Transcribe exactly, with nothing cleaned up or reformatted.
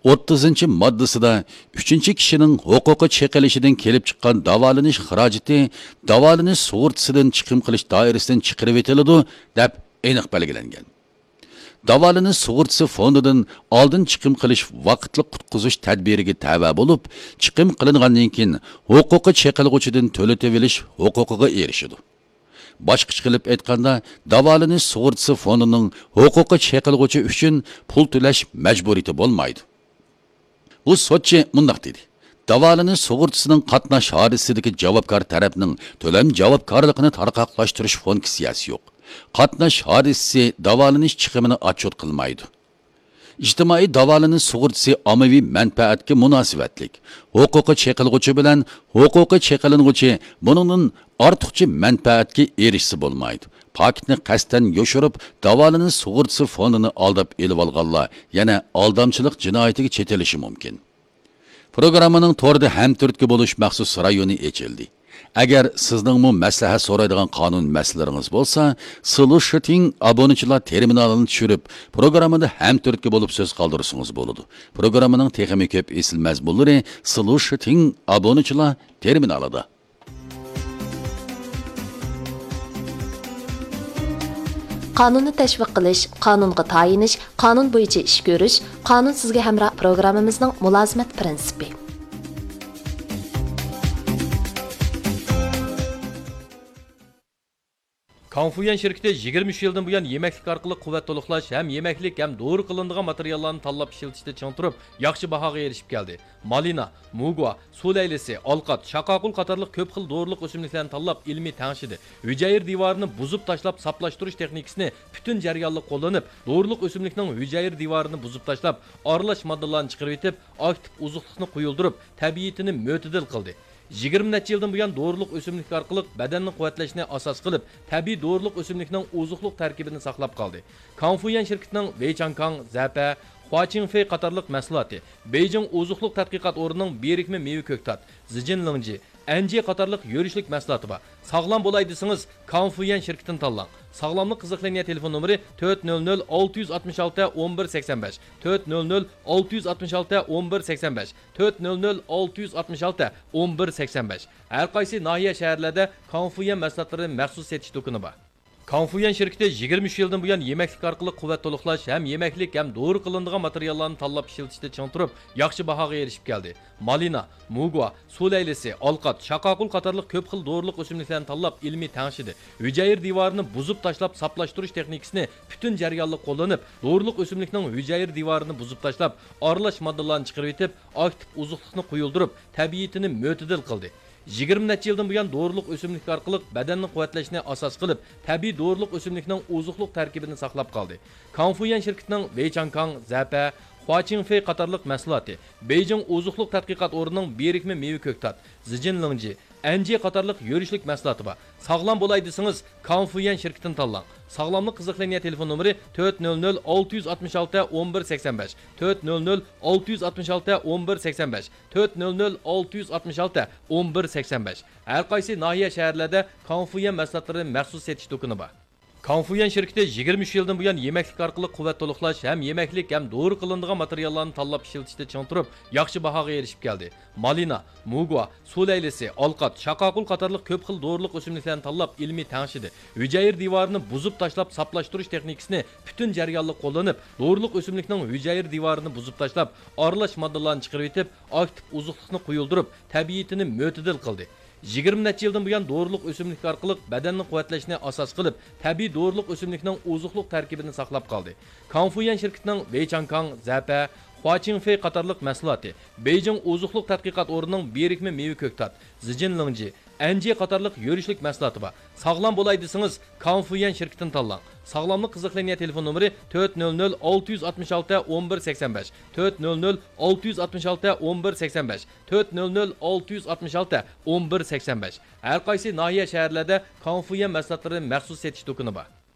o'ttizinchi moddasida uchinchi kishining huquqi cheqilishidan kelib chiqqan davolanish xarajati davolanish sug'urtasidan chiqim qilish doirasidan chiqarib etiladi deb aniq belgilangan. Davolanish sug'urtasi fondidan oldin chiqim qilish vaqtli qutqizish tadbiriga tava bo'lib, chiqim qilingandan keyin huquqi cheqilg'uchidan to'latib olish huquqiga erishadi. Boshqacha qilib aytganda, davolanish sug'urtasi fondining huquqi cheqilg'uchi uchun pul to'lash majburiyati bo'lmaydi. Bu sotchi mundaq dedi. Davolanish sug'urtasining qatnash hodisidagi javobgar tarafning to'lam javobgarligini tarqoqlashtirish funksiyasi yo'q. Qatnash hodisi davolanish chiqimini otchot qilmaydi. İjtimoiy davolanish sug'urtasi ommaviy manfaatga munosabatlik. Huquqi cheqilg'uchi bilan huquqi cheqiling'uchi buningdan ortiqcha manfaatga erishsa bo'lmaydi. Paketni qasddan yoshirib, davolanish sug'urtasi fondini aldab elib olganlar yana aldamchilik jinoyatiga chetilishi mumkin. Programmaning to'rda ham turtki bo'lish maxsus rayoni ochildi. Agar sizning mu maslahat so'raydigan qonun masalalaringiz bo'lsa, Solution obunachilar terminalini tushirib, programmada ham turtki bo'lib so'z qoldirsangiz bo'ladi. Programmaning texnik ko'p esil mazmunlari Solution obunachilar terminalida. Qonunni tashviq qilish, qonunga tayinish, qonun bo'yicha ish ko'rish, qonun sizga hamroh programmamizning mulozimat prinsipi. Konfuyan şirketi yigirma uch yildan buyon yemeklik orqali quvvat to'liqlash ham yemeklik ham doğru qilinadigan materiallarni tanlab ishlatishda ching turib, yaxshi bahoga erishib keldi. Malina, Mugwa, suv laylisi, olqat, shaqoqul qatorliq ko'p xil doğruluq o'simliklarni tanlab ilmiy tanishdi. Hujayr divorini buzib tashlab saplashtirish texnikasini butun jarayonda qo'llanib, doğruluq o'simlikning hujayr divorini buzib tashlab, aralash moddalarni chiqarib etib, aktiv uzuqlikni quyuldirib, tabiiyatini mo'tadil qildi. yigirma necha yildan buyon doğruluq o'simlik orqali badanni quvvatlashni asos qilib, tabiiy doğruluq o'simlikning ozuqliq tarkibini saqlab qoldi. Konfuyan shirkatining Weichankang, Zapa, Huaqingfei qatorliq mahsuloti, Beijing ozuqliq tadqiqot o'rnining berikma meva ko'ktat, Zijinlingji, Anji qatorliq yurishlik mahsuloti bor. Sog'lom bo'lay desangiz, Konfuyan shirkatini tanlang. Sog'lomlik qiziqlaniya telefon nomeri to'rt nol nol olti yuz oltmish olti o'n bir sakson besh, to'rt nol nol olti yuz oltmish olti o'n bir sakson besh, to'rt nol nol olti yuz oltmish olti o'n bir sakson besh. Har qaysi nahiya shaharlarda Konfuyan mahsulotlarining maxsus setish do'koni bor. Konfuyan shirkati yigirma uch yildan buyon yemeklik orqali quvvat to'liqlash ham yemeklik ham doğru qilinadigan materiallarni tanlab ishlatishda ching turib, yaxshi bahoga erishib keldi. Malina, Mugwa, suv laylisi, olqat, shaqoqul qatorliq ko'p xil doğruluq o'simliklarni tanlab ilmiy tanishdi. Hujayr divorini buzib tashlab saplashtirish texnikasini butun jarayonda qo'llanib, doğruluq o'simlikning hujayr divorini buzib tashlab, aralash moddalarni chiqarib etib, aktiv uzuqlikni quyuldirib, tabiiyatini mo'tadil qildi. yigirma necha yildan buyon doğruluq o'simlik orqali badanni quvvatlashni asos qilib, tabiiy doğruluq o'simlikning ozuqliq tarkibini saqlab qoldi. Konfuyan shirkatining Weichankang, Zapa, Huaqingfei qatorliq mahsuloti, Beijing ozuqliq tadqiqot o'rnining berikma meva ko'ktat, Zijinlingji, Anji qatorliq yurishlik mahsuloti bor. Sog'lom bo'lay desangiz, Konfuyan shirkatini tanlang. Sog'lomlik qiziqlaniya telefon nomeri to'rt nol nol olti yuz oltmish olti o'n bir sakson besh, to'rt nol nol olti yuz oltmish olti o'n bir sakson besh, to'rt nol nol olti yuz oltmish olti o'n bir sakson besh. Har qaysi nahiya shaharlarda Konfuyan mahsulotlarining maxsus setish do'koni bor. Konfuyan shirkati yigirma uch yildan buyon yemeklik orqali quvvat to'liqlash ham yemeklik ham doğru qilinadigan materiallarni tanlab ishlatishda ching turib, yaxshi bahoga erishib keldi. Malina, Mugwa, suv laylisi, olqat, shaqoqul qatorliq ko'p xil doğruluq o'simliklarni tanlab ilmiy tanishdi. Hujayr divorini buzib tashlab saplashtirish texnikasini butun jarayonda qo'llanib, doğruluq o'simlikning hujayr divorini buzib tashlab, aralash moddalarni chiqarib etib, aktiv uzuqlikni quyuldirib, tabiiyatini mo'tadil qildi. yigirma necha yildan buyon doğruluq o'simlik orqali badanni quvvatlashni asos qilib, tabiiy doğruluq o'simlikning ozuqliq tarkibini saqlab qoldi. Konfuyan shirkatining Weichankang, Zapa, Huaqingfei qatorliq mahsuloti, Beijing ozuqliq tadqiqot o'rnining berikma meva ko'ktat, Zijinlingji, Anji qatorliq yurishlik mahsuloti bor. Sog'lom bo'lay desangiz, Konfuyan shirkatini tanlang. Sog'lomlik qiziqlaniya telefon nomeri to'rt nol nol olti yuz oltmish olti o'n bir sakson besh, to'rt nol nol olti yuz oltmish olti o'n bir sakson besh, to'rt nol nol olti yuz oltmish olti o'n bir sakson besh. Har qaysi nahiya shaharlarda Konfuyan mahsulotlarining maxsus setish do'koni bor.